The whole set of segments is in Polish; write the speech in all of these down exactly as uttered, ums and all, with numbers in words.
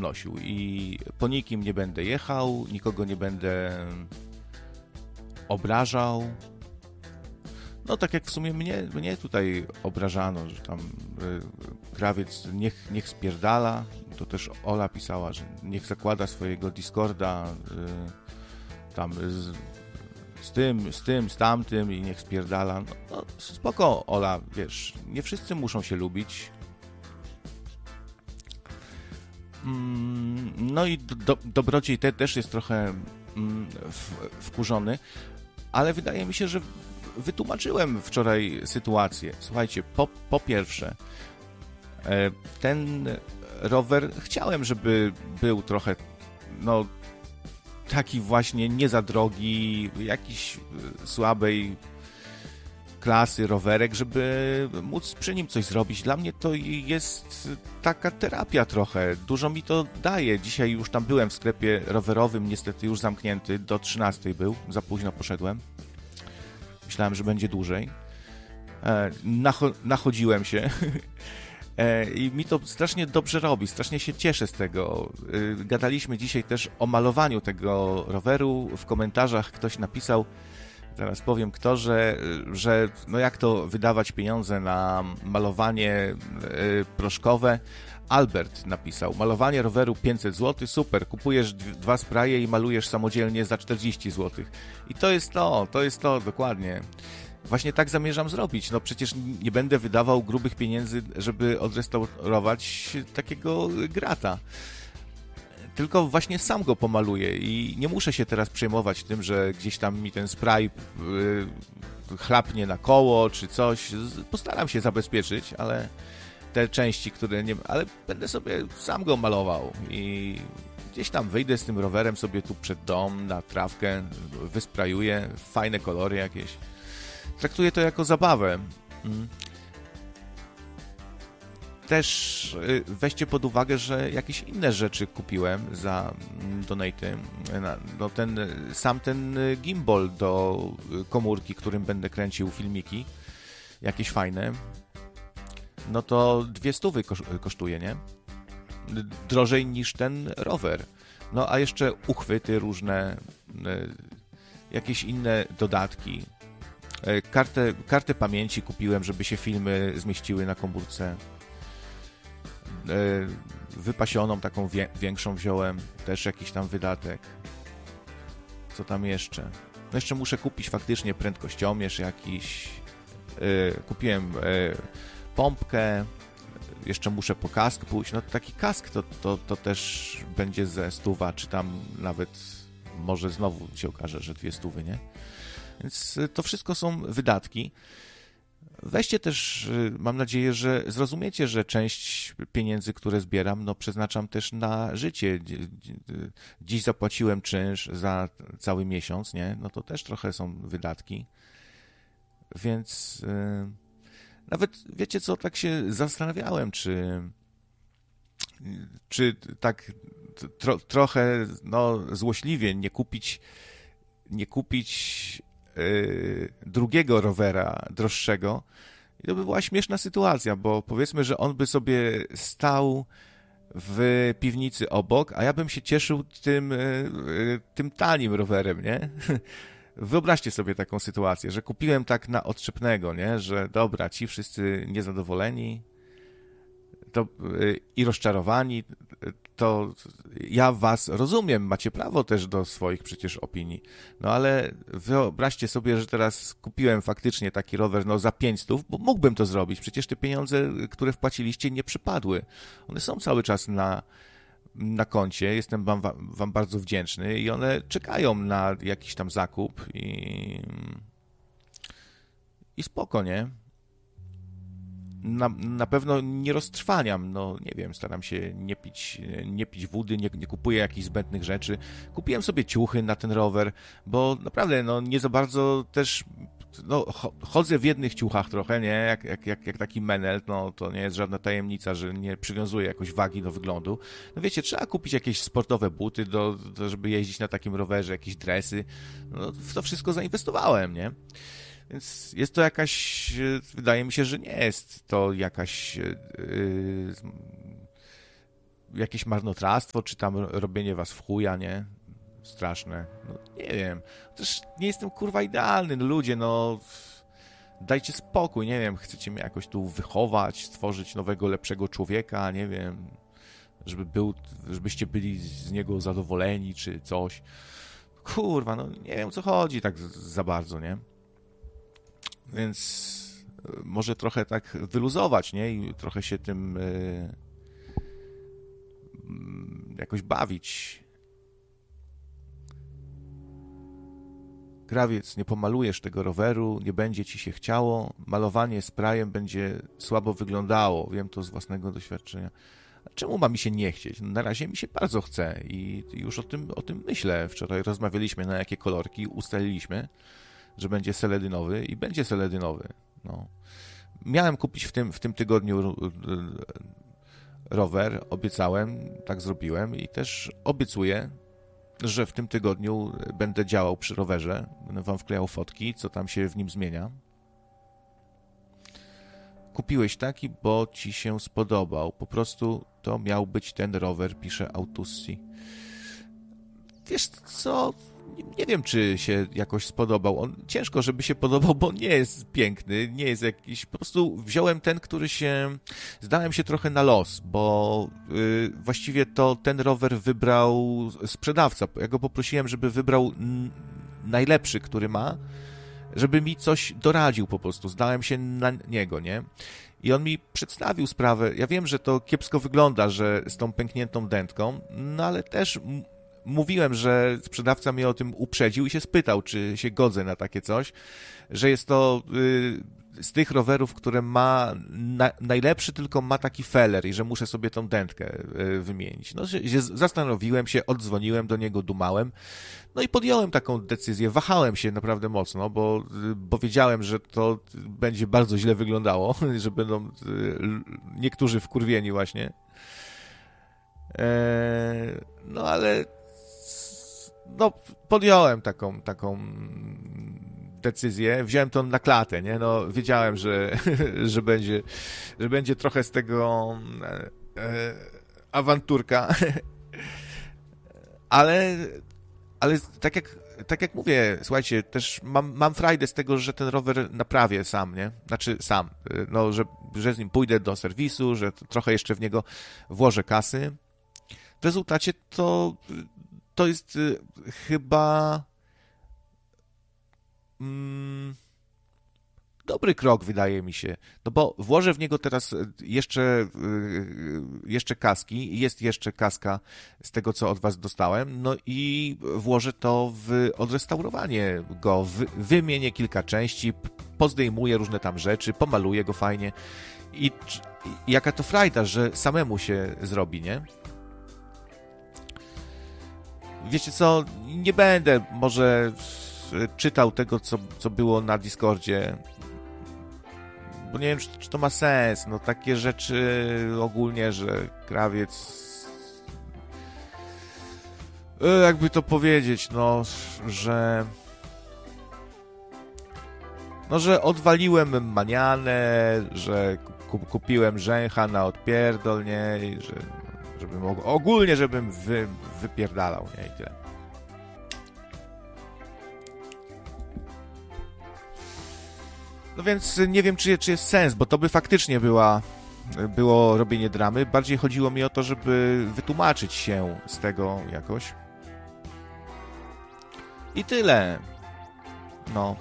wnosił i po nikim nie będę jechał, nikogo nie będę obrażał. No tak jak w sumie mnie, mnie tutaj obrażano, że tam y, krawiec niech, niech spierdala, to też Ola pisała, że niech zakłada swojego Discorda y, tam z, z tym, z tym, z tamtym i niech spierdala. No, no spoko, Ola, wiesz, nie wszyscy muszą się lubić. Mm, no i do, Dobrodziej te, też jest trochę mm, w, wkurzony, ale wydaje mi się, że wytłumaczyłem wczoraj sytuację. Słuchajcie, po, po pierwsze, ten rower chciałem, żeby był trochę, no, taki właśnie nie za drogi, jakiś słabej klasy rowerek, żeby móc przy nim coś zrobić. Dla mnie to jest taka terapia trochę. Dużo mi to daje. Dzisiaj już tam byłem w sklepie rowerowym, niestety już zamknięty, do trzynastej był, za późno poszedłem. Myślałem, że będzie dłużej. E, nacho- nachodziłem się e, i mi to strasznie dobrze robi, strasznie się cieszę z tego. E, gadaliśmy dzisiaj też o malowaniu tego roweru. W komentarzach ktoś napisał, zaraz powiem kto, że, że no jak to wydawać pieniądze na malowanie e, proszkowe. Albert napisał, malowanie roweru pięćset złotych, super, kupujesz dwa spraye i malujesz samodzielnie za czterdzieści złotych. I to jest to, to jest to, dokładnie. Właśnie tak zamierzam zrobić, no przecież nie będę wydawał grubych pieniędzy, żeby odrestaurować takiego grata. Tylko właśnie sam go pomaluję i nie muszę się teraz przejmować tym, że gdzieś tam mi ten spray yy, chlapnie na koło czy coś. Postaram się zabezpieczyć, ale te części, które nie... Ale będę sobie sam go malował i gdzieś tam wyjdę z tym rowerem sobie tu przed dom, na trawkę, wysprajuję, fajne kolory jakieś. Traktuję to jako zabawę. Też weźcie pod uwagę, że jakieś inne rzeczy kupiłem za donaty. No ten, sam ten gimbal do komórki, którym będę kręcił filmiki, jakieś fajne, no to dwie stówy kosztuje, nie? Drożej niż ten rower. No a jeszcze uchwyty różne, jakieś inne dodatki. Kartę, kartę pamięci kupiłem, żeby się filmy zmieściły na komórce. Wypasioną, taką wie, większą wziąłem, też jakiś tam wydatek. Co tam jeszcze? No jeszcze muszę kupić faktycznie prędkościomierz jakiś. Kupiłem pompkę, jeszcze muszę po kask pójść. No taki kask to, to, to też będzie ze stówa, czy tam nawet może znowu się okaże, że dwie stówy, nie? Więc to wszystko są wydatki. Weźcie też, mam nadzieję, że zrozumiecie, że część pieniędzy, które zbieram, no przeznaczam też na życie. Dziś zapłaciłem czynsz za cały miesiąc, nie? No to też trochę są wydatki. Więc yy, nawet, wiecie co, tak się zastanawiałem, czy czy tak tro, trochę no, złośliwie nie kupić nie kupić yy, drugiego rowera droższego. I to by była śmieszna sytuacja, bo powiedzmy, że on by sobie stał w piwnicy obok, a ja bym się cieszył tym, yy, tym tanim rowerem, nie? Wyobraźcie sobie taką sytuację, że kupiłem tak na odczepnego, nie? Że dobra, ci wszyscy niezadowoleni to, yy, i rozczarowani, to ja was rozumiem, macie prawo też do swoich przecież opinii, no ale wyobraźcie sobie, że teraz kupiłem faktycznie taki rower no za pięćset, bo mógłbym to zrobić, przecież te pieniądze, które wpłaciliście, nie przypadły, one są cały czas na na koncie, jestem wam, wam bardzo wdzięczny i one czekają na jakiś tam zakup i i spoko, nie? Na, na pewno nie roztrwaniam, no nie wiem, staram się nie pić, nie pić wody, nie, nie kupuję jakichś zbędnych rzeczy. Kupiłem sobie ciuchy na ten rower, bo naprawdę no nie za bardzo też no, chodzę w jednych ciuchach trochę, nie? Jak, jak, jak, jak taki menel, no to nie jest żadna tajemnica, że nie przywiązuję jakoś wagi do wyglądu. No wiecie, trzeba kupić jakieś sportowe buty, do, do, żeby jeździć na takim rowerze, jakieś dresy. No, w to wszystko zainwestowałem, nie? Więc jest to jakaś, wydaje mi się, że nie jest to jakaś yy, jakieś marnotrawstwo, czy tam robienie was w chuja, nie? Straszne. No, nie wiem. Też nie jestem, kurwa, idealny. No, ludzie, no... Dajcie spokój, nie wiem. Chcecie mnie jakoś tu wychować, stworzyć nowego, lepszego człowieka, nie wiem. Żeby był, żebyście byli z niego zadowoleni, czy coś. Kurwa, no nie wiem, o co chodzi tak za bardzo, nie? Więc może trochę tak wyluzować, nie? I trochę się tym yy, jakoś bawić. Krawiec, nie pomalujesz tego roweru, nie będzie ci się chciało, malowanie sprayem będzie słabo wyglądało. Wiem to z własnego doświadczenia. A czemu ma mi się nie chcieć? No, na razie mi się bardzo chce i już o tym, o tym myślę. Wczoraj rozmawialiśmy, na jakie kolorki, ustaliliśmy, że będzie seledynowy i będzie seledynowy. No. Miałem kupić w tym, w tym tygodniu rower, obiecałem, tak zrobiłem i też obiecuję, że w tym tygodniu będę działał przy rowerze. Będę wam wklejał fotki, co tam się w nim zmienia. Kupiłeś taki, bo ci się spodobał. Po prostu to miał być ten rower, pisze Autussi. Wiesz co? Nie wiem, czy się jakoś spodobał. On ciężko, żeby się podobał, bo nie jest piękny, nie jest jakiś... Po prostu wziąłem ten, który się... Zdałem się trochę na los, bo yy, właściwie to ten rower wybrał sprzedawca. Ja go poprosiłem, żeby wybrał n- najlepszy, który ma, żeby mi coś doradził po prostu. Zdałem się na niego, nie? I on mi przedstawił sprawę. Ja wiem, że to kiepsko wygląda, że z tą pękniętą dętką, no ale też... M- Mówiłem, że sprzedawca mnie o tym uprzedził i się spytał, czy się godzę na takie coś, że jest to y, z tych rowerów, które ma na, najlepszy, tylko ma taki feller i że muszę sobie tą dętkę y, wymienić. No, się, się zastanowiłem się, oddzwoniłem do niego, dumałem, no i podjąłem taką decyzję. Wahałem się naprawdę mocno, bo, y, bo wiedziałem, że to będzie bardzo źle wyglądało, że będą y, niektórzy wkurwieni właśnie. E, no ale no, podjąłem taką, taką decyzję, wziąłem to na klatę, nie? No, wiedziałem, że, że, będzie, że będzie trochę z tego e, awanturka, ale, ale tak jak, tak jak mówię, słuchajcie, też mam, mam frajdę z tego, że ten rower naprawię sam, nie? Znaczy sam, no, że, że z nim pójdę do serwisu, że trochę jeszcze w niego włożę kasy. W rezultacie to to jest y, chyba mm, dobry krok, wydaje mi się. No bo włożę w niego teraz jeszcze, y, jeszcze kaski, jest jeszcze kaska z tego, co od was dostałem, no i włożę to w odrestaurowanie go, w, wymienię kilka części, pozdejmuję różne tam rzeczy, pomaluję go fajnie i, i jaka to frajda, że samemu się zrobi, nie? Wiecie co, nie będę może czytał tego, co, co było na Discordzie, bo nie wiem, czy, czy to ma sens. No takie rzeczy ogólnie, że krawiec... Jakby to powiedzieć, no, że... No, że odwaliłem manianę, że kupiłem rzęcha na odpierdol, nie, i że... Żebym, ogólnie, żebym wy, wypierdalał, nie? I tyle. No więc nie wiem, czy, czy jest sens, bo to by faktycznie była, było robienie dramy. Bardziej chodziło mi o to, żeby wytłumaczyć się z tego jakoś. I tyle. No.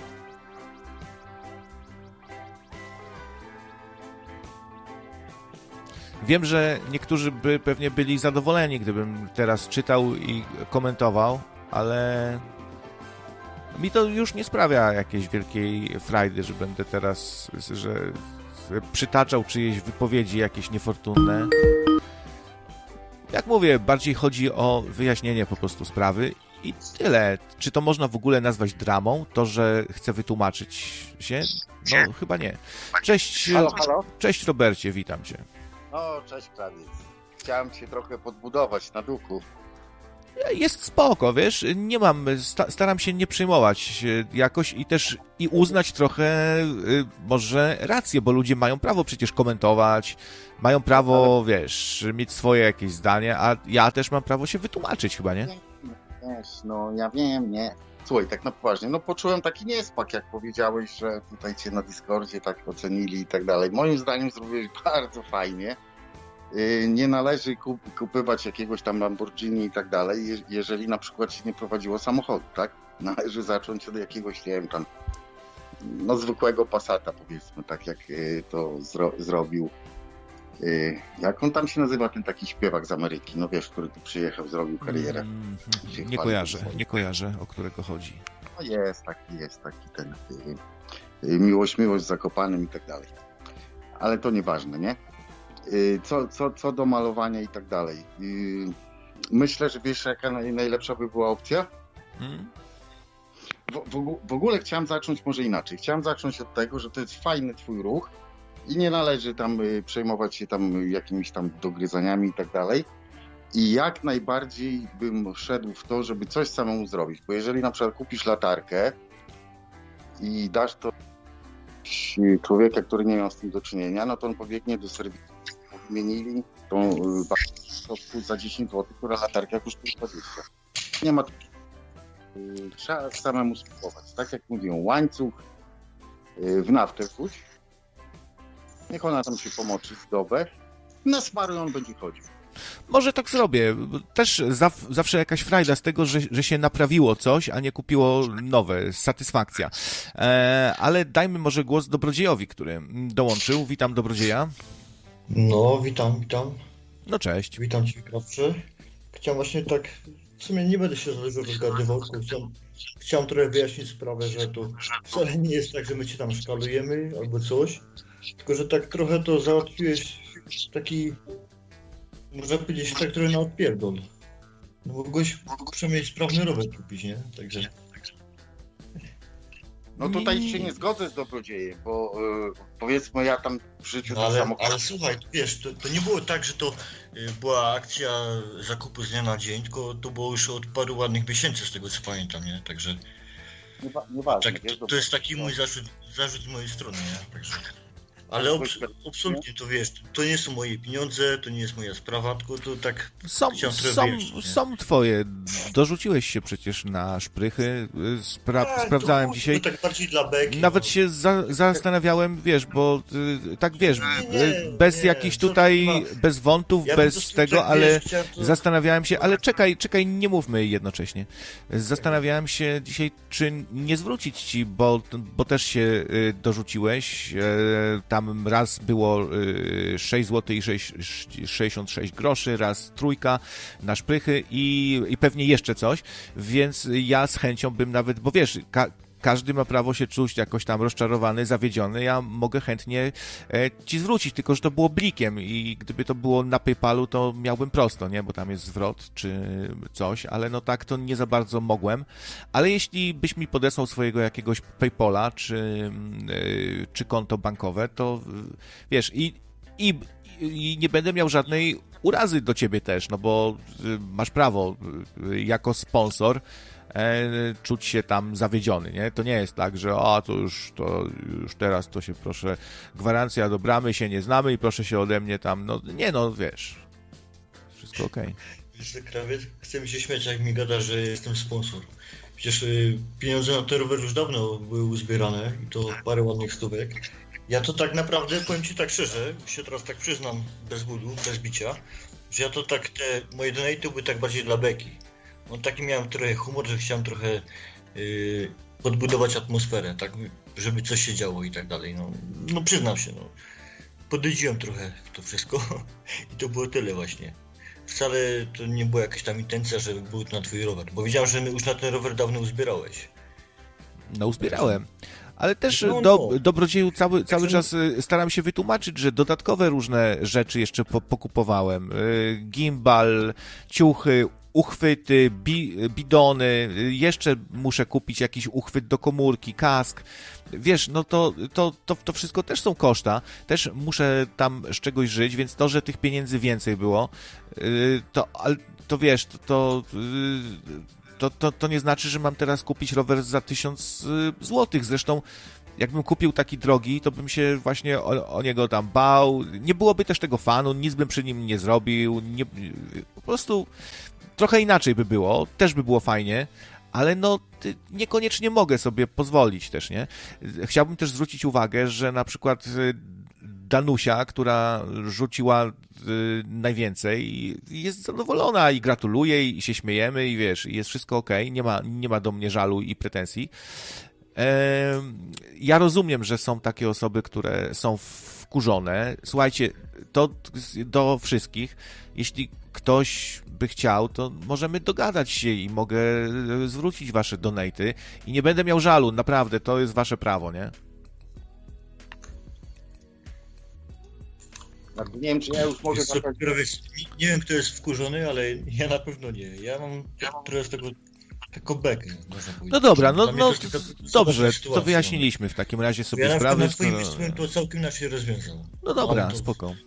Wiem, że niektórzy by pewnie byli zadowoleni, gdybym teraz czytał i komentował, ale mi to już nie sprawia jakiejś wielkiej frajdy, że będę teraz, że przytaczał czyjeś wypowiedzi jakieś niefortunne. Jak mówię, bardziej chodzi o wyjaśnienie po prostu sprawy i tyle. Czy to można w ogóle nazwać dramą? To, że chcę wytłumaczyć się? No, chyba nie. Cześć, halo, halo. Cześć Robercie, witam cię. No, cześć krawiec. Chciałem cię trochę podbudować na duchu. jest spoko, wiesz, nie mam, sta, staram się nie przejmować jakoś i też i uznać trochę y, może rację, bo ludzie mają prawo przecież komentować, mają prawo, ale... wiesz, mieć swoje jakieś zdanie, a ja też mam prawo się wytłumaczyć chyba, nie? Wiesz, no ja wiem, nie. Słuchaj, tak na poważnie, no poczułem taki niesmak, jak powiedziałeś, że tutaj cię na Discordzie tak ocenili i tak dalej. Moim zdaniem zrobiłeś bardzo fajnie. Nie należy kup- kupywać jakiegoś tam Lamborghini i tak dalej, je- jeżeli na przykład się nie prowadziło samochodu, tak? Należy zacząć od jakiegoś, nie wiem, tam, no zwykłego Passata, powiedzmy, tak jak y, to zro- zrobił. Y, jak on tam się nazywa, ten taki śpiewak z Ameryki, no wiesz, który tu przyjechał, zrobił karierę. Mm, nie kojarzę, nie kojarzę, o którego chodzi. No jest taki, jest taki ten y, y, miłość, miłość z Zakopanem i tak dalej. Ale to nieważne, nie? Co, co, co do malowania i tak dalej. Myślę, że wiesz, jaka najlepsza by była opcja? Hmm? W, w, w ogóle chciałem zacząć może inaczej. Chciałem zacząć od tego, że to jest fajny twój ruch i nie należy tam przejmować się tam jakimiś tam dogryzaniami i tak dalej. I jak najbardziej bym szedł w to, żeby coś samemu zrobić. Bo jeżeli na przykład kupisz latarkę i dasz to człowieka, który nie miał z tym do czynienia, no to on pobiegnie do serwisu. Wymienili tą y, za dziesięć złotych, która latarka kosztuje dwadzieścia. Nie ma y, trzeba samemu spróbować. Tak jak mówią, łańcuch y, w naftę wrzuć. Niech ona tam się pomoczy w dobę. Na smaru on będzie chodził. Może tak zrobię. Też zaw, zawsze jakaś frajda z tego, że, że się naprawiło coś, a nie kupiło nowe. Satysfakcja. E, ale dajmy może głos Dobrodziejowi, który dołączył. Witam Dobrodzieja. No, witam, witam. No cześć. Witam Cię, Krawcze. Chciałem właśnie tak, w sumie nie będę się za dużo rozgadywał, tylko chciałem, chciałem trochę wyjaśnić sprawę, że to wcale nie jest tak, że my Cię tam szkalujemy albo coś, tylko że tak trochę to załatwiłeś taki, można powiedzieć, tak trochę na odpierdol. No bo mogłeś przynajmniej sprawny rower kupić, nie? Także... No tutaj się nie zgodzę z Dobrodziejem, bo yy, powiedzmy ja tam w życiu... No ale, samochód... ale słuchaj, wiesz, to, to nie było tak, że to y, była akcja zakupu z dnia na dzień, tylko to było już od paru ładnych miesięcy, z tego co pamiętam, nie? Także... Nie, nieważne, tak, wiesz, to, to jest taki mój zarzut, zarzut z mojej strony, nie? Także... Ale obs- absolutnie to wiesz, to nie są moje pieniądze, to nie jest moja sprawa, tylko to tak są, są, są twoje. Dorzuciłeś się przecież na szprychy. Spra- tak, sprawdzałem to, dzisiaj. To tak bardziej dla beki. Nawet no. się za- zastanawiałem, wiesz, bo y, tak wiesz, nie, nie, bez nie, jakichś tutaj, to, bez wątów, ja bez tego, tak, ale wiesz, to... zastanawiałem się, ale czekaj, czekaj, nie mówmy jednocześnie. Zastanawiałem się dzisiaj, czy nie zwrócić ci, bo, bo też się y, dorzuciłeś. Y, Tam raz było y, sześć złotych i sześćdziesiąt sześć groszy, raz trójka na szprychy i, i pewnie jeszcze coś, więc ja z chęcią bym nawet, bo wiesz, ka- każdy ma prawo się czuć jakoś tam rozczarowany, zawiedziony, ja mogę chętnie e, ci zwrócić, tylko że to było blikiem i gdyby to było na PayPalu, to miałbym prosto, nie, bo tam jest zwrot czy coś, ale no tak to nie za bardzo mogłem, ale jeśli byś mi podesłał swojego jakiegoś PayPala czy, e, czy konto bankowe, to wiesz, i, i, i nie będę miał żadnej urazy do ciebie też, no bo masz prawo jako sponsor czuć się tam zawiedziony, nie? To nie jest tak, że a, to już, to już teraz to się proszę, gwarancja do bramy, się nie znamy i proszę się ode mnie tam, no nie, no wiesz, wszystko okej. Okay. Wiesz, krawiec, chcę mi się śmiać, jak mi gada, że jestem sponsor. Przecież y, pieniądze na ten rower już dawno były uzbierane i to parę ładnych stówek. Ja to tak naprawdę, powiem Ci tak szczerze, się teraz tak przyznam, bez budu, bez bicia, że ja to tak, te moje donaty były tak bardziej dla beki. No taki miałem trochę humor, że chciałem trochę yy, podbudować atmosferę, tak, żeby coś się działo i tak dalej. No, no przyznam się, no. Podejdziłem trochę w to wszystko i to było tyle właśnie. Wcale to nie była jakaś tam intencja, żeby był to na twój rower, bo wiedziałem, że już na ten rower dawno uzbierałeś. No uzbierałem. Ale też no, no. Do, Dobrodzieju cały, cały czas staram się wytłumaczyć, że dodatkowe różne rzeczy jeszcze po, pokupowałem. Gimbal, ciuchy, uchwyty, bi, bidony, jeszcze muszę kupić jakiś uchwyt do komórki, kask. Wiesz, no to, to, to, to wszystko też są koszta, też muszę tam z czegoś żyć, więc to, że tych pieniędzy więcej było, to, to wiesz, to, to, to, to, to nie znaczy, że mam teraz kupić rower za tysiąc złotych. Zresztą jakbym kupił taki drogi, to bym się właśnie o, o niego tam bał. Nie byłoby też tego fanu, nic bym przy nim nie zrobił. Nie, po prostu trochę inaczej by było, też by było fajnie, ale no niekoniecznie mogę sobie pozwolić też, nie? Chciałbym też zwrócić uwagę, że na przykład Danusia, która rzuciła najwięcej, jest zadowolona i gratuluje i się śmiejemy i wiesz, jest wszystko okej, nie ma, nie ma do mnie żalu i pretensji. Ja rozumiem, że są takie osoby, które są wkurzone. Słuchajcie, to do wszystkich. Jeśli ktoś by chciał, to możemy dogadać się i mogę zwrócić wasze donaty i nie będę miał żalu, naprawdę, to jest wasze prawo, nie? Nie wiem, czy ja już mogę... Co, tak... Nie wiem, kto jest wkurzony, ale ja na pewno nie. Ja mam trochę z tego taką bekę. No dobra, no, no to, dobrze, to wyjaśniliśmy w takim razie sobie ja sprawę. Ja na swoim skoro... to całkiem inaczej rozwiązało. No dobra, to... spoko.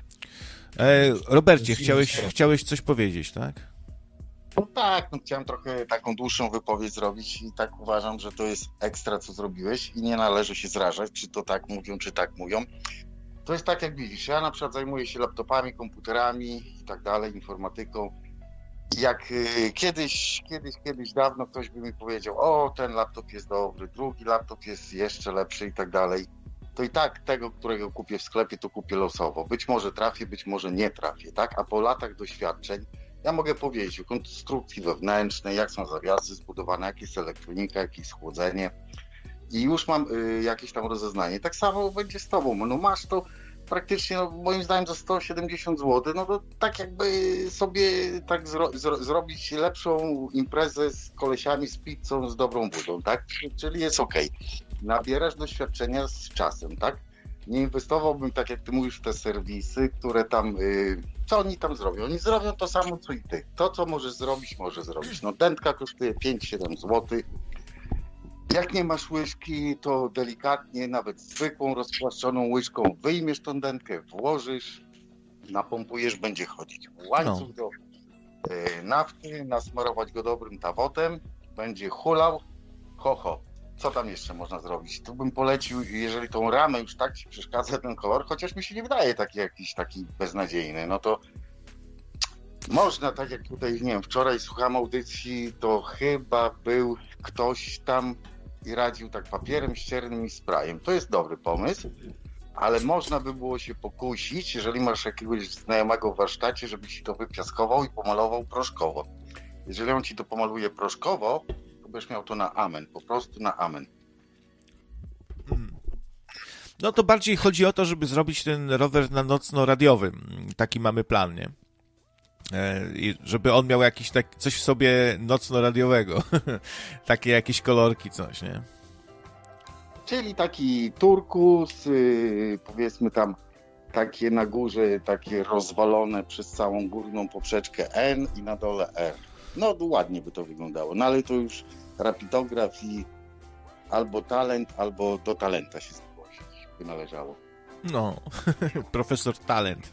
E, Robercie, chciałeś, chciałeś coś powiedzieć, tak? No tak, no chciałem trochę taką dłuższą wypowiedź zrobić i tak uważam, że to jest ekstra, co zrobiłeś i nie należy się zrażać, czy to tak mówią, czy tak mówią. To jest tak, jak widzisz, ja na przykład zajmuję się laptopami, komputerami i tak dalej, informatyką. Jak y, kiedyś, kiedyś, kiedyś dawno ktoś by mi powiedział, o, ten laptop jest dobry, drugi laptop jest jeszcze lepszy i tak dalej, to i tak tego, którego kupię w sklepie, to kupię losowo. Być może trafię, być może nie trafię, tak? A po latach doświadczeń ja mogę powiedzieć o konstrukcji wewnętrznej, jak są zawiasy zbudowane, jak jest elektronika, jakie jest chłodzenie i już mam y, jakieś tam rozeznanie. Tak samo będzie z tobą, no masz to praktycznie, no, moim zdaniem za sto siedemdziesiąt złotych, no to tak jakby sobie tak zro, zro, zrobić lepszą imprezę z kolesiami, z pizzą, z dobrą budą, tak? Czyli jest okej. Nabierasz doświadczenia z czasem, tak? Nie inwestowałbym, tak jak ty mówisz, w te serwisy, które tam, yy, co oni tam zrobią? Oni zrobią to samo, co i ty. To, co możesz zrobić, możesz zrobić. No dętka kosztuje pięć siedem złotych. Jak nie masz łyżki, to delikatnie, nawet zwykłą, rozpłaszczoną łyżką wyjmiesz tą dętkę, włożysz, napompujesz, będzie chodzić. Łańcuch no. do y, nafty, nasmarować go dobrym tawotem, będzie hulał, ho, ho. Co tam jeszcze można zrobić? Tu bym polecił, jeżeli tą ramę już tak ci przeszkadza ten kolor, chociaż mi się nie wydaje taki jakiś taki beznadziejny, no to można, tak jak tutaj, nie wiem, wczoraj słuchałem audycji, to chyba był ktoś tam i radził tak papierem ściernym i sprayem. To jest dobry pomysł, ale można by było się pokusić, jeżeli masz jakiegoś znajomego w warsztacie, żeby ci to wypiaskował i pomalował proszkowo. Jeżeli on ci to pomaluje proszkowo, to będziesz miał to na amen, po prostu na amen. No to bardziej chodzi o to, żeby zrobić ten rower na nocno-radiowy. Taki mamy plan, nie? I żeby on miał jakiś tak, coś w sobie nocno-radiowego. Takie jakieś kolorki, coś, nie? Czyli taki turkus, yy, powiedzmy tam takie na górze, takie rozwalone przez całą górną poprzeczkę N i na dole R. No ładnie by to wyglądało, no ale to już rapidograf i albo talent, albo do talenta się zgłosić by należało. No, profesor talent.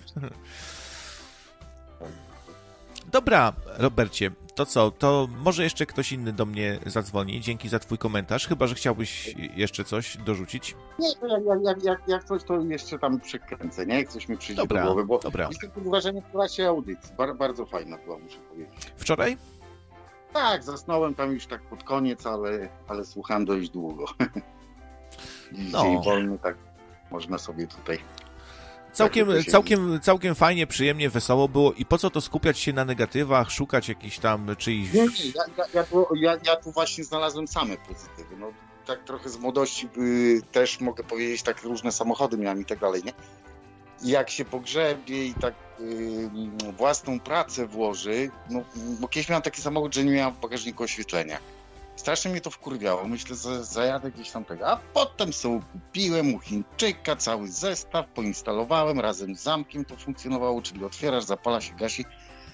Dobra, Robercie, to co? To może jeszcze ktoś inny do mnie zadzwoni. Dzięki za twój komentarz. Chyba że chciałbyś jeszcze coś dorzucić. Nie, jak, jak, jak, jak coś, to jeszcze tam przekręcę, nie? Jak coś mi przyjdzie dobra, do głowy, bo dobra. Jestem pod wrażeniem w trakcie audycji. Bar, bardzo fajna była, muszę powiedzieć. Wczoraj? Tak, zasnąłem tam już tak pod koniec, ale, ale słuchałem dość długo. Dzisiaj no. wolny, tak można sobie tutaj... Całkiem, całkiem, całkiem fajnie, przyjemnie, wesoło było i po co to skupiać się na negatywach, szukać jakichś tam czyichś... Nie, nie, ja, ja, ja, tu, ja, ja tu właśnie znalazłem same pozytywy, no tak trochę z młodości y, też mogę powiedzieć, tak różne samochody miałem i tak dalej, nie? I jak się pogrzebie i tak y, własną pracę włoży, no bo kiedyś miałem taki samochód, że nie miałem w bagażniku oświetlenia. Strasznie mnie to wkurwiało. Myślę, że zajadę gdzieś tam tego. A potem sobie kupiłem u Chińczyka cały zestaw, poinstalowałem razem z zamkiem, to funkcjonowało, czyli otwierasz, zapala się, gasi.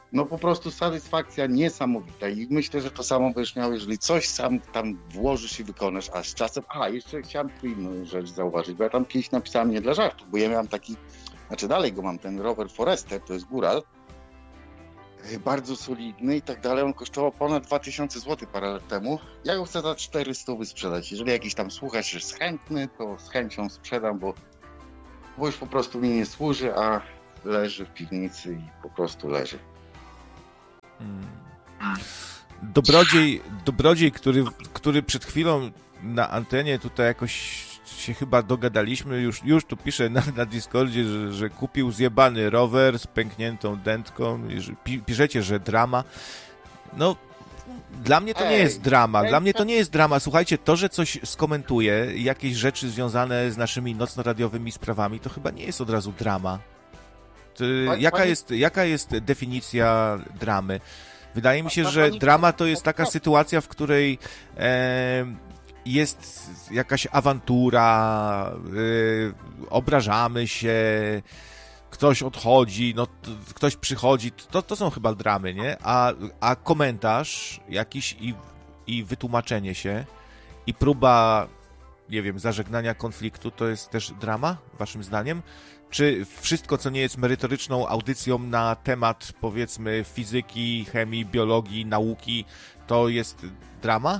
no po prostu satysfakcja niesamowita i myślę, że to samo będziesz miał, jeżeli coś sam tam włożysz i wykonasz, a z czasem, a jeszcze chciałem tu inną rzecz zauważyć, bo ja tam kiedyś napisałem nie dla żartu, bo ja miałem taki, znaczy dalej go mam, ten rower Forester, to jest góral, bardzo solidny i tak dalej, on kosztował ponad dwa tysiące złotych parę lat temu, ja go chcę za czterysta sprzedać, jeżeli jakiś tam słuchacz jest chętny, to z chęcią sprzedam, bo, bo już po prostu mi nie służy, a leży w piwnicy i po prostu leży. Hmm. Dobrodziej, dobrodziej który, który przed chwilą na antenie tutaj jakoś się chyba dogadaliśmy, już, już tu pisze na, na Discordzie, że, że kupił zjebany rower z pękniętą dętką i że, pi, piszecie, że drama. No, dla mnie to nie jest drama, dla mnie to nie jest drama. Słuchajcie, to, że coś skomentuję, jakieś rzeczy związane z naszymi nocno-radiowymi sprawami, to chyba nie jest od razu drama. To, jaka jest, jaka jest definicja dramy? Wydaje mi się, że drama to jest taka sytuacja, w której e, jest jakaś awantura, e, obrażamy się, ktoś odchodzi, no, ktoś przychodzi, to, to są chyba dramy, nie? A, a komentarz jakiś i, i wytłumaczenie się i próba, nie wiem, zażegnania konfliktu to jest też drama, waszym zdaniem? Czy wszystko, co nie jest merytoryczną audycją na temat, powiedzmy, fizyki, chemii, biologii, nauki, to jest drama?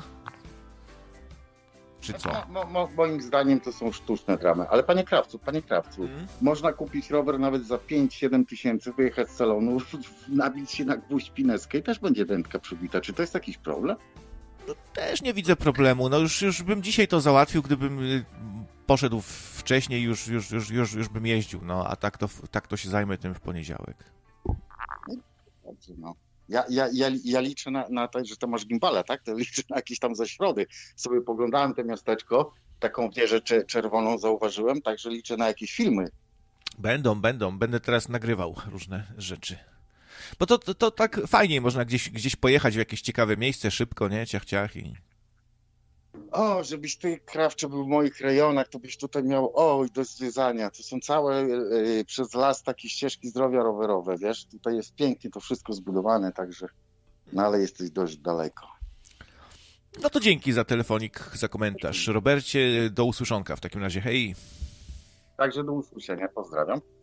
Czy co? Mo, mo, moim zdaniem to są sztuczne dramy. Ale panie Krawcu, panie Krawcu, hmm? można kupić rower nawet za pięć siedem tysięcy, wyjechać z salonu, nabić się na gwóźdź pineskę i też będzie dętka przybita. Czy to jest jakiś problem? No, też nie widzę problemu. No już, już bym dzisiaj to załatwił, gdybym poszedł wcześniej, już, już, już, już, już bym jeździł, no a tak to, tak to się zajmę tym w poniedziałek. Dobrze, no. Ja, ja, ja, ja liczę na, na to, że to masz gimbala, tak? To liczę na jakieś tam zaśrody. Sobie poglądałem to miasteczko, taką wieżę czerwoną zauważyłem, także liczę na jakieś filmy. Będą, będą. Będę teraz nagrywał różne rzeczy. Bo to, to, to tak fajnie, można gdzieś, gdzieś pojechać w jakieś ciekawe miejsce, szybko, nie? Ciach, ciach i... O, żebyś ty, Krawcze, był w moich rejonach, to byś tutaj miał, oj, do zwiedzania. To są całe y, przez las takie ścieżki zdrowia rowerowe, wiesz? Tutaj jest pięknie to wszystko zbudowane, także, no ale jesteś dość daleko. No to dzięki za telefonik, za komentarz. Robercie, do usłyszonka w takim razie, hej. Także do usłyszenia, pozdrawiam.